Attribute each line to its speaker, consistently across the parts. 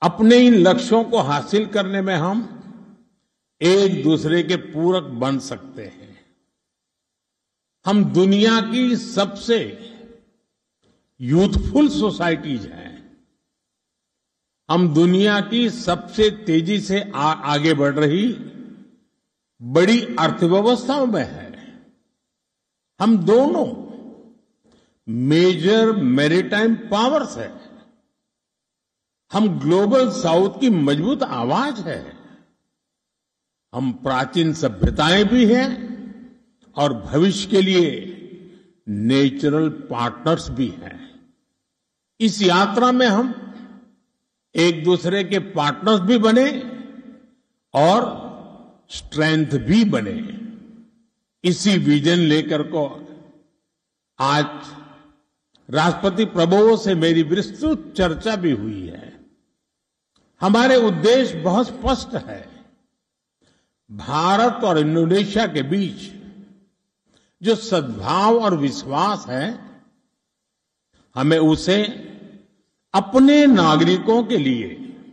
Speaker 1: अपने इन लक्ष्यों को हासिल करने में हम एक दूसरे के पूरक बन सकते हैं। हम दुनिया की सबसे यूथफुल सोसाइटीज हैं। हम दुनिया की सबसे तेजी से आगे बढ़ रही बड़ी अर्थव्यवस्थाओं में है। हम दोनों मेजर मैरीटाइम पावर्स है। हम ग्लोबल साउथ की मजबूत आवाज है। हम प्राचीन सभ्यताएं भी हैं और भविष्य के लिए नेचुरल पार्टनर्स भी हैं। इस यात्रा में हम एक दूसरे के पार्टनर्स भी बने और स्ट्रेंथ भी बने। इसी विजन लेकर को आज राष्ट्रपति प्रभुओं से मेरी विस्तृत चर्चा भी हुई है। हमारे उद्देश्य बहुत स्पष्ट है। भारत और इंडोनेशिया के बीच जो सद्भाव और विश्वास है, हमें उसे अपने नागरिकों के लिए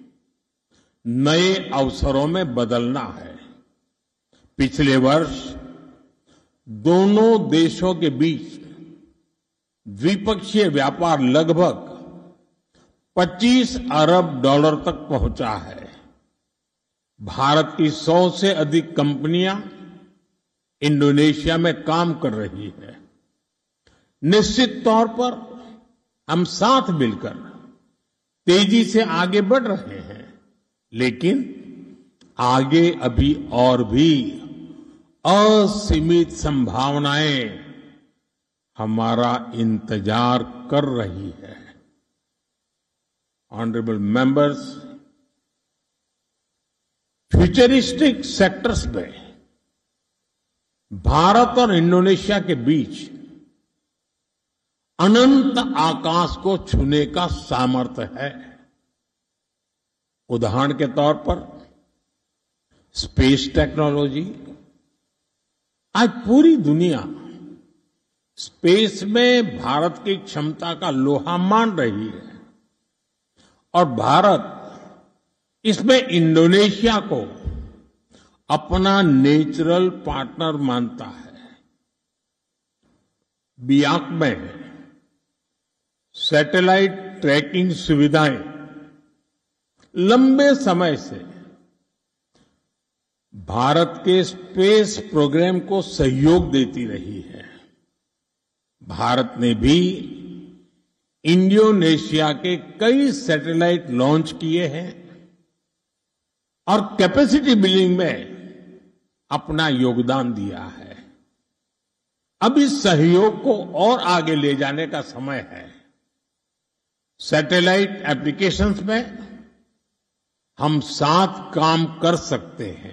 Speaker 1: नए अवसरों में बदलना है। पिछले वर्ष दोनों देशों के बीच द्विपक्षीय व्यापार लगभग $25 अरब तक पहुंचा है। भारत की 100 से अधिक कंपनियां इंडोनेशिया में काम कर रही है। निश्चित तौर पर हम साथ मिलकर तेजी से आगे बढ़ रहे हैं, लेकिन आगे अभी और भी असीमित संभावनाएं हमारा इंतजार कर रही है। ऑनरेबल मेंबर्स, फ्यूचरिस्टिक सेक्टर्स में भारत और इंडोनेशिया के बीच अनंत आकाश को छूने का सामर्थ्य है। उदाहरण के तौर पर स्पेस टेक्नोलॉजी। आज पूरी दुनिया स्पेस में भारत की क्षमता का लोहा मान रही है और भारत इसमें इंडोनेशिया को अपना नेचुरल पार्टनर मानता है। बियाक में सैटेलाइट ट्रैकिंग सुविधाएं लंबे समय से भारत के स्पेस प्रोग्राम को सहयोग देती रही है। भारत ने भी इंडोनेशिया के कई सैटेलाइट लॉन्च किए हैं और कैपेसिटी बिल्डिंग में अपना योगदान दिया है। अब इस सहयोग को और आगे ले जाने का समय है। सैटेलाइट एप्लीकेशंस में हम साथ काम कर सकते हैं।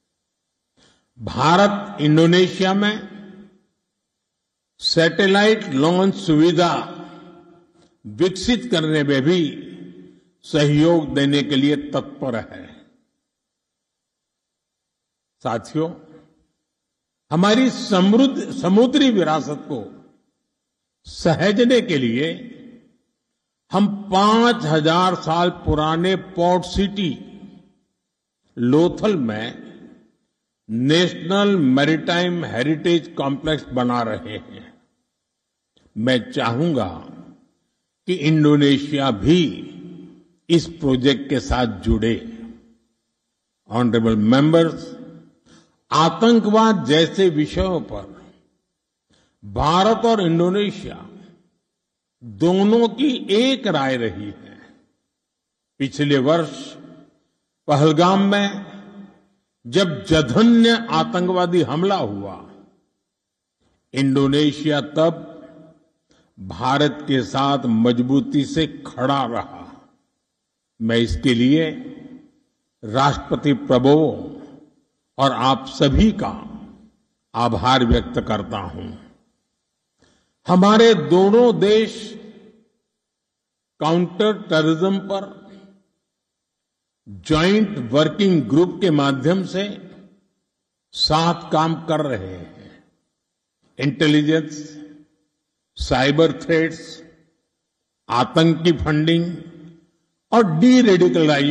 Speaker 1: भारत इंडोनेशिया में सैटेलाइट लॉन्च सुविधा विकसित करने में भी सहयोग देने के लिए तत्पर है। साथियों, हमारी समृद्ध समुद्री विरासत को सहेजने के लिए हम 5000 साल पुराने पोर्ट सिटी लोथल में नेशनल मैरीटाइम हेरिटेज कॉम्प्लेक्स बना रहे हैं। मैं चाहूंगा कि इंडोनेशिया भी इस प्रोजेक्ट के साथ जुड़े। ऑनरेबल मेंबर्स, आतंकवाद जैसे विषयों पर भारत और इंडोनेशिया दोनों की एक राय रही है। पिछले वर्ष पहलगाम में जब जघन्य आतंकवादी हमला हुआ, इंडोनेशिया तब भारत के साथ मजबूती से खड़ा रहा। मैं इसके लिए राष्ट्रपति प्रभुओं और आप सभी का आभार व्यक्त करता हूं। हमारे दोनों देश काउंटर टेररिज्म पर जॉइंट वर्किंग ग्रुप के माध्यम से साथ काम कर रहे हैं। इंटेलिजेंस, साइबर थ्रेट्स, आतंकी फंडिंग और डी रेडिकलाइजेशन